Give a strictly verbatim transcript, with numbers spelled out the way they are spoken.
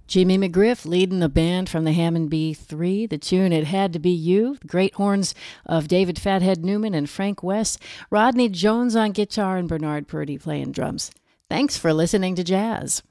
Jimmy McGriff leading the band from the Hammond B three. The tune It Had to Be You. The great horns of David Fathead Newman and Frank West. Rodney Jones on guitar and Bernard Purdy playing drums. Thanks for listening to jazz.